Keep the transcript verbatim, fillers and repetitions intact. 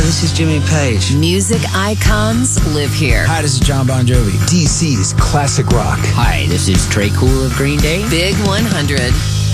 this is Jimmy Page. Music icons live here. Hi, this is John Bon Jovi. D C's classic rock. Hi, this is Trey Cool of Green Day. Big one hundred.